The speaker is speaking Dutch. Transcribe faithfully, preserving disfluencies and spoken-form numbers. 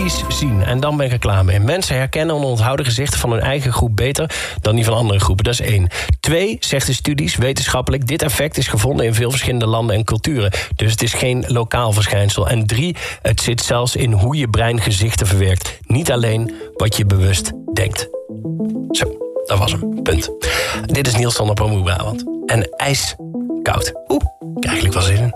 studies zien. En dan ben ik er klaar mee. Mensen herkennen en onthouden gezichten van hun eigen groep beter dan die van andere groepen. Dat is één. Twee, zegt de studies, wetenschappelijk, dit effect is gevonden in veel verschillende landen en culturen. Dus het is geen lokaal verschijnsel. En drie, het zit zelfs in hoe je brein gezichten verwerkt. Niet alleen wat je bewust denkt. Zo, dat was hem. Punt. Dit is Niels Sander Omroep Brabant. En ijskoud. Oeh, ik krijg eigenlijk wel zin in.